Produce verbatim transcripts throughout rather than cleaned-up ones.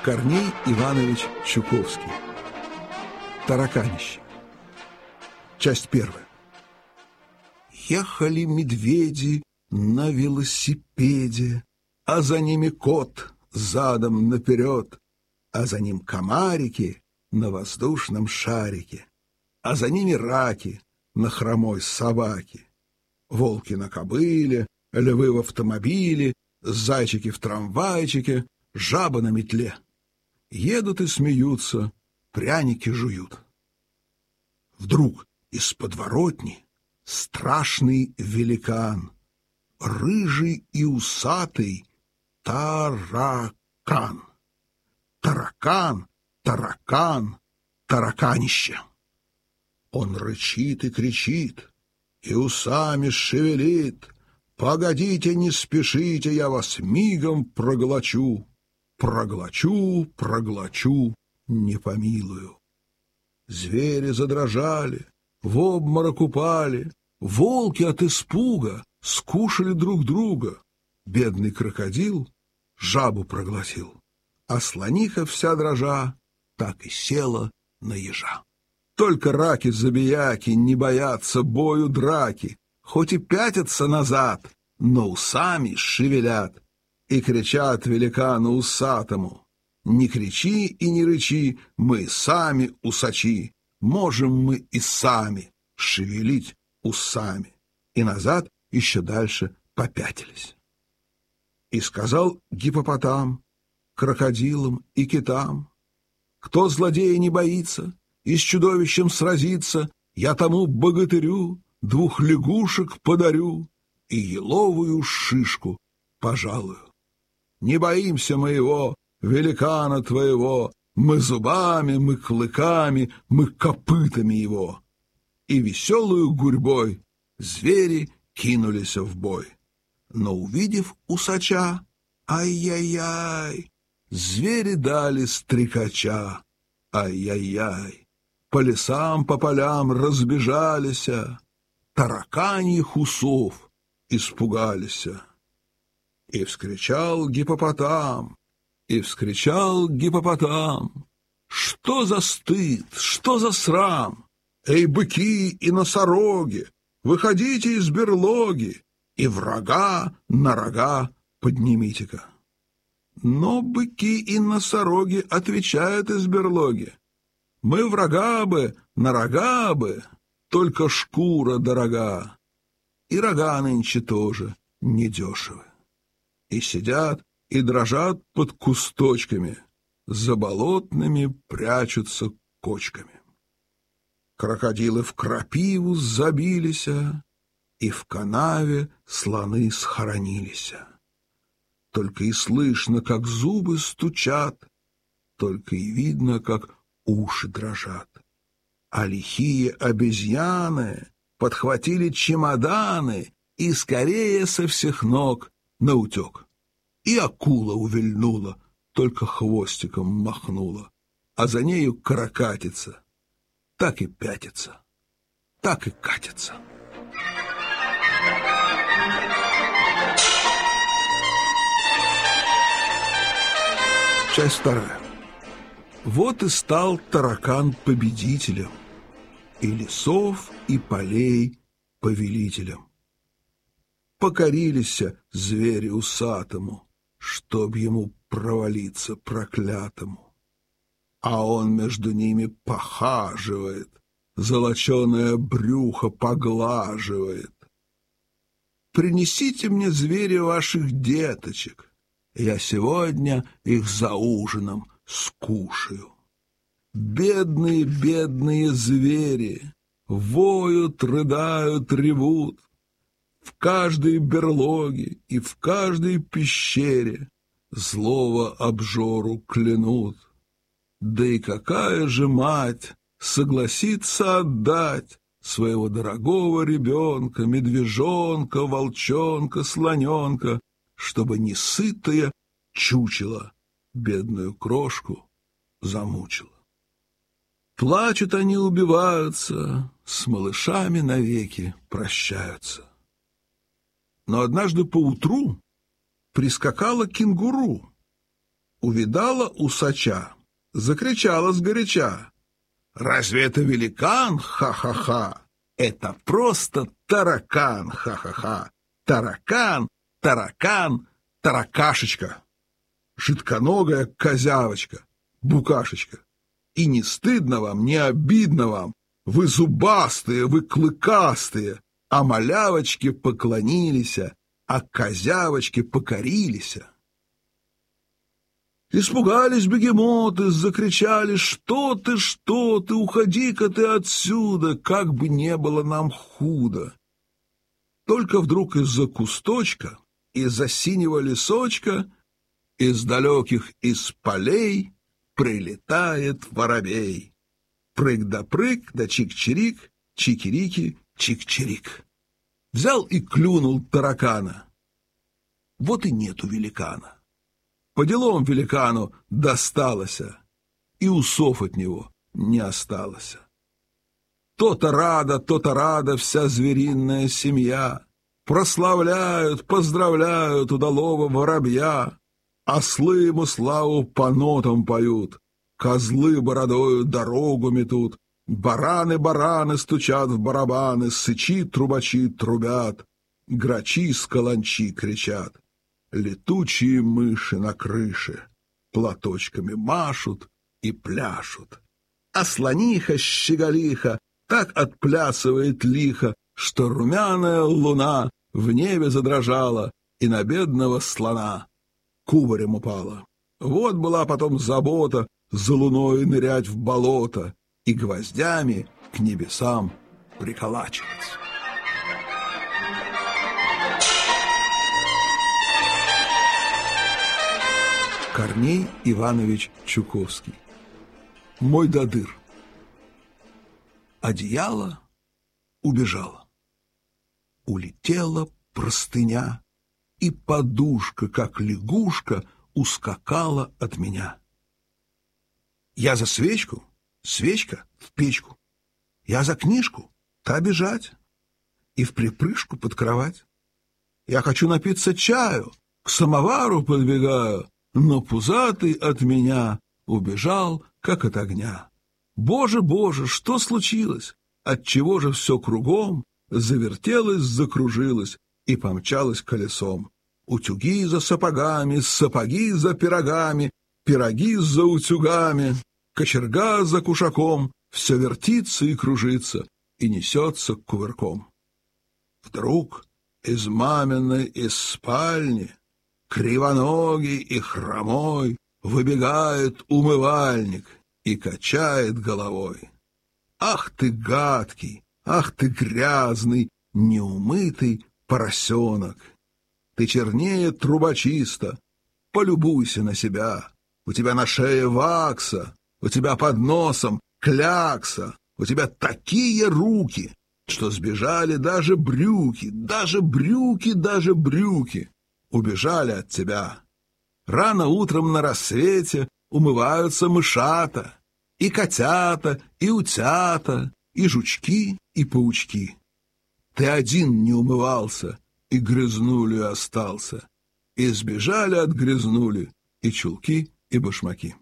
Корней Иванович Чуковский. Тараканище. Часть первая. Ехали медведи на велосипеде, а за ними кот задом наперед, а за ним комарики на воздушном шарике, а за ними раки на хромой собаке, волки на кобыле, львы в автомобиле, зайчики в трамвайчике, жаба на метле. Едут и смеются, пряники жуют. Вдруг из подворотни страшный великан, рыжий и усатый таракан. Таракан, таракан, тараканище. Он рычит и кричит, и усами шевелит. Погодите, не спешите, я вас мигом проглочу. Проглочу, проглочу, не помилую. Звери задрожали, в обморок упали, волки от испуга скушали друг друга. Бедный крокодил жабу проглотил, а слониха вся дрожа так и села на ежа. Только раки-забияки не боятся бою драки, хоть и пятятся назад, но усами шевелят и кричат великану усатому: «Не кричи и не рычи, мы сами усачи, можем мы и сами шевелить усами». И назад еще дальше попятились. И сказал гиппопотам крокодилам и китам: «Кто злодея не боится и с чудовищем сразится, я тому богатырю двух лягушек подарю и еловую шишку пожалую. Не боимся мы его, великана твоего, мы зубами, мы клыками, мы копытами его». И веселую гурьбой звери кинулись в бой. Но, увидев усача, ай-яй-яй, звери дали стрекача, ай-яй-яй, по лесам, по полям разбежались, тараканьих усов испугались. И вскричал гиппопотам, и вскричал гиппопотам: «Что за стыд, что за срам? Эй, быки и носороги, выходите из берлоги и врага на рога поднимите-ка». Но быки и носороги отвечают из берлоги: «Мы врага бы, на рога бы, только шкура дорога, и рога нынче тоже недешевы». И сидят и дрожат под кусточками, за болотными прячутся кочками. Крокодилы в крапиву забились, и в канаве слоны схоронились. Только и слышно, как зубы стучат, только и видно, как уши дрожат. А лихие обезьяны подхватили чемоданы и скорее со всех ног наутек. И акула увильнула, только хвостиком махнула, а за нею каракатица. Так и пятится, так и катится. Часть вторая. Вот и стал таракан победителем, и лесов, и полей повелителем. Покорились звери усатому, чтоб ему провалиться проклятому. А он между ними похаживает, золоченое брюхо поглаживает. «Принесите мне, звери, ваших деточек, я сегодня их за ужином скушаю». Бедные, бедные звери воют, рыдают, ревут. В каждой берлоге и в каждой пещере злого обжору клянут. Да и какая же мать согласится отдать своего дорогого ребенка, медвежонка, волчонка, слоненка, чтобы несытое чучело бедную крошку замучило? Плачут они, убиваются, с малышами навеки прощаются. Но однажды поутру прискакала кенгуру. увидала усача, закричала сгоряча: «Разве это великан? Ха-ха-ха! Это просто таракан! Ха-ха-ха! Таракан, таракан, таракашечка! Жидконогая козявочка, букашечка! И не стыдно вам, не обидно вам! Вы зубастые, вы клыкастые, а малявочки поклонились, а козявочки покорились!» Испугались бегемоты, закричали: «Что ты, что ты, уходи-ка ты отсюда, как бы не было нам худо!» Только вдруг из-за кусточка, из-за синего лесочка, из далеких из полей прилетает воробей. Прыг да прыг, да чик-чирик, чикирики, чик-чирик. Взял и клюнул таракана. Вот и нету великана. По делам великану досталося, и усов от него не осталось. То-то рада, то-то рада вся звериная семья. Прославляют, поздравляют удалого воробья. Ослы ему славу по нотам поют, козлы бородою дорогу метут, бараны-бараны стучат в барабаны, сычи-трубачи трубят, грачи-скаланчи кричат. Летучие мыши на крыше платочками машут и пляшут. А слониха-щеголиха так отплясывает лихо, что румяная луна в небе задрожала и на бедного слона кубарем упала. Вот была потом забота за луной нырять в болото и гвоздями к небесам приколачиваться. Корней Иванович Чуковский. Мой додыр. Одеяло убежало. Улетела простыня, и подушка, как лягушка, ускакала от меня. Я за свечку, свечка в печку. Я за книжку, та бежать, и в припрыжку под кровать. Я хочу напиться чаю, к самовару подбегаю, но пузатый от меня убежал, как от огня. Боже, Боже, что случилось? Отчего же все кругом завертелось, закружилось и помчалось колесом? Утюги за сапогами, сапоги за пирогами, пироги за утюгами, кочерга за кушаком, все вертится и кружится и несется кувырком. Вдруг из маминой из спальни кривоногий и хромой выбегает умывальник и качает головой. Ах ты гадкий, ах ты грязный, неумытый поросенок! Ты чернее трубочиста, полюбуйся на себя. У тебя на шее вакса, у тебя под носом клякса, у тебя такие руки, что сбежали даже брюки, даже брюки, даже брюки. Убежали от тебя. Рано утром на рассвете умываются мышата, и котята, и утята, и жучки, и паучки. Ты один не умывался, и грязнули остался, и сбежали от грязнули и чулки, и башмаки.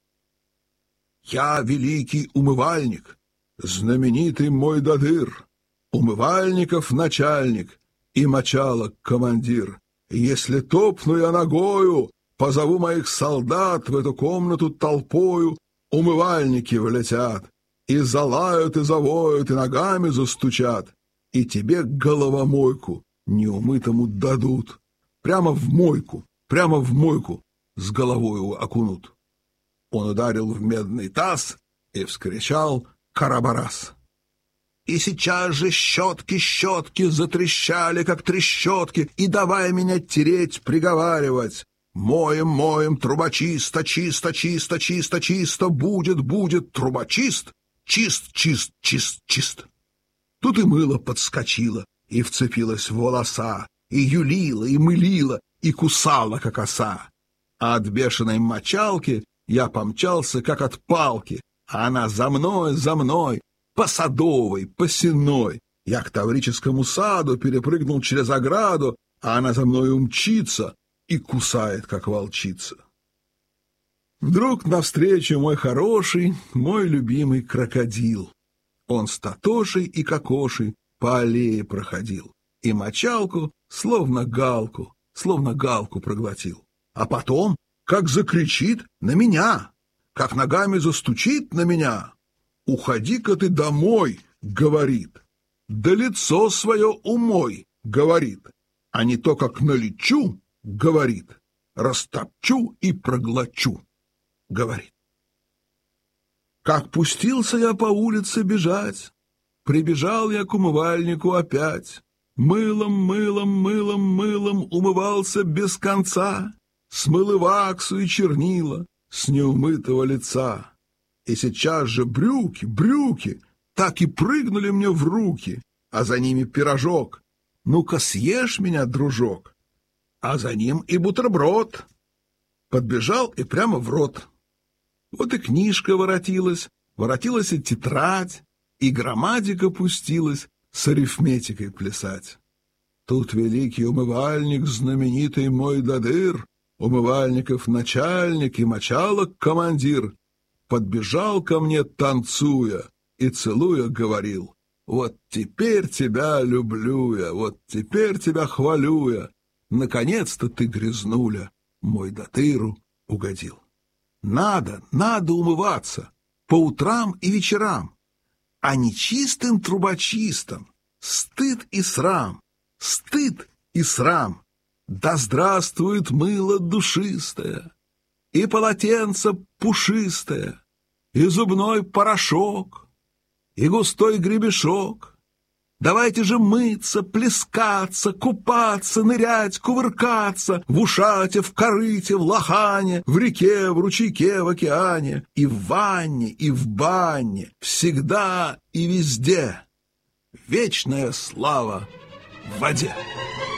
Я великий умывальник, знаменитый мой додыр, умывальников начальник и мочалок командир. Если топну я ногою, позову моих солдат в эту комнату толпою, умывальники влетят, и залают, и завоют, и ногами застучат, и тебе головомойку неумытому дадут. Прямо в мойку, прямо в мойку с головою окунут. Он ударил в медный таз и вскричал «Карабарас!». И сейчас же щетки-щетки затрещали, как трещотки, и давай меня тереть, приговаривать. Моем, моем, трубочисто, чисто, чисто, чисто, чисто, будет, будет, трубочист, чист, чист, чист, чист. Тут и мыло подскочило, и вцепилось в волоса, и юлило, и мылило, и кусало, как оса. А от бешеной мочалки я помчался, как от палки, а она за мной, за мной, по Садовой, по Сенной. Я к Таврическому саду перепрыгнул через ограду, а она за мной умчится и кусает, как волчица. Вдруг навстречу мой хороший, мой любимый крокодил. Он с Татошей и Кокошей по аллее проходил и мочалку, словно галку, словно галку проглотил. А потом, как закричит на меня, как ногами застучит на меня. «Уходи-ка ты домой», — говорит, «да лицо свое умой», — говорит, «а не то, как налечу», — говорит, «растопчу и проглочу», — говорит. Как пустился я по улице бежать, прибежал я к умывальнику опять, мылом, мылом, мылом, мылом умывался без конца, смыл и ваксу и чернила с неумытого лица. И сейчас же брюки, брюки так и прыгнули мне в руки, а за ними пирожок. Ну-ка съешь меня, дружок, а за ним и бутерброд. Подбежал и прямо в рот. Вот и книжка воротилась, воротилась и тетрадь, и грамматика пустилась с арифметикой плясать. Тут великий умывальник, знаменитый мой Дадыр, умывальников начальник и мочалок командир, подбежал ко мне, танцуя, и целуя говорил: «Вот теперь тебя люблю я, вот теперь тебя хвалю я, наконец-то ты, грязнуля, мой Датыру угодил». Надо, надо умываться по утрам и вечерам, а не чистым трубочистом. Стыд и срам, стыд и срам. Да здравствует мыло душистое, и полотенце пушистое, и зубной порошок, и густой гребешок. Давайте же мыться, плескаться, купаться, нырять, кувыркаться в ушате, в корыте, в лохане, в реке, в ручейке, в океане, и в ванне, и в бане, всегда и везде. Вечная слава в воде.